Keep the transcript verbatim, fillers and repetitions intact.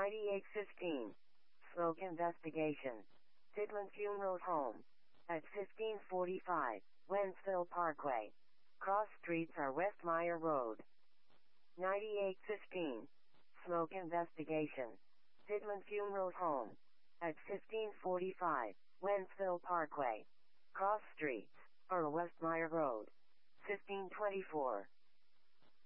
ninety-eight fifteen. Smoke investigation. Tidland Funeral Home. At fifteen forty-five, Wentzville Parkway. Cross streets are Westmeyer Road. ninety-eight fifteen. Smoke investigation. Tidland Funeral Home. At fifteen forty-five, Wentzville Parkway. Cross streets are Westmeyer Road. fifteen twenty-four.